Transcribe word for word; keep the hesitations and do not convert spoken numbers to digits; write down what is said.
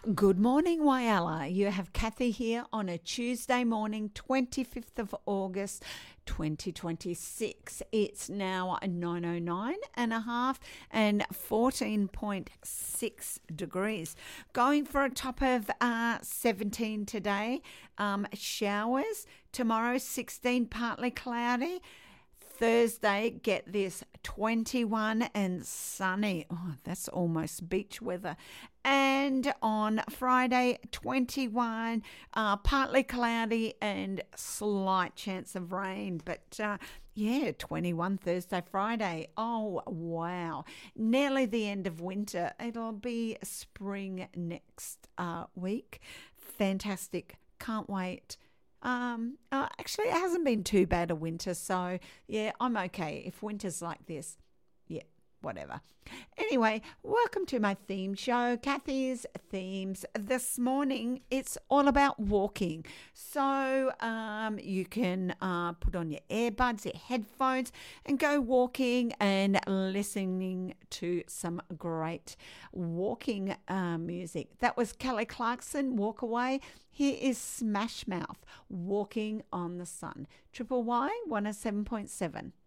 Good morning, Whyalla. You have Kathy here on a Tuesday morning, twenty-fifth of August, twenty twenty-six. It's now nine oh nine and a half and fourteen point six degrees. Going for a top of uh, seventeen today. Um, showers. Tomorrow, sixteen, partly cloudy. Thursday, get this, twenty-one and sunny. Oh, that's almost beach weather. And on Friday, twenty-one, uh, partly cloudy and slight chance of rain. But uh, yeah, twenty-one Thursday, Friday. Oh, wow. Nearly the end of winter. It'll be spring next uh, week. Fantastic. Can't wait. Um, uh, actually, it hasn't been too bad a winter, so yeah, I'm okay. If winter's like this, yeah, whatever. Anyway, welcome to my theme show, Kathy's Themes. This morning, it's all about walking. So um, you can uh, put on your earbuds, your headphones, and go walking and listening to some great walking uh, music. That was Kelly Clarkson, Walk Away. Here is Smash Mouth, Walking on the Sun. Triple Y one oh seven point seven.